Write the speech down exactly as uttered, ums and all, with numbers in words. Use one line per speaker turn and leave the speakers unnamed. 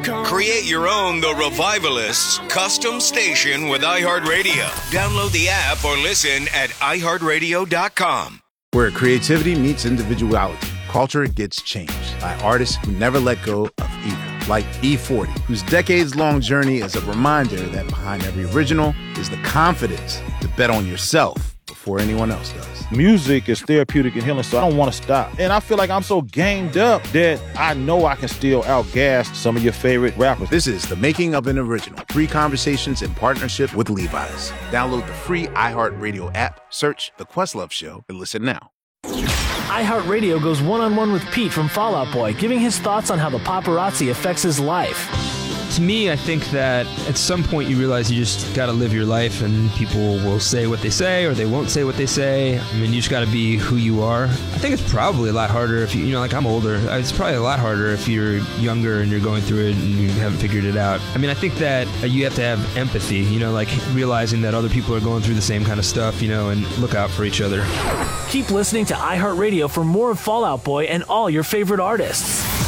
com. Create your own The Revivalists custom station with iHeartRadio. Download the app or listen at i heart radio dot com.
Where creativity meets individuality, culture gets changed by artists who never let go of either. Like E forty, whose decades-long journey is a reminder that behind every original is the confidence to bet on yourself before anyone else does.
Music is therapeutic and healing, so I don't want to stop. And I feel like I'm so gamed up that I know I can still outgas some of your favorite rappers.
This is The Making of an Original. Free conversations in partnership with Levi's. Download the free iHeartRadio app, search The Questlove Show, and listen now.
iHeartRadio goes one-on-one with Pete from Fall Out Boy, giving his thoughts on how the paparazzi affects his life.
To me, I think that at some point you realize you just got to live your life, and people will say what they say or they won't say what they say. I mean, you just got to be who you are. I think it's probably a lot harder if you, you know, like I'm older. It's probably a lot harder if you're younger and you're going through it and you haven't figured it out. I mean, I think that you have to have empathy, you know, like realizing that other people are going through the same kind of stuff, you know, and look out for each other.
Keep listening to iHeartRadio for more of Fall Out Boy and all your favorite artists.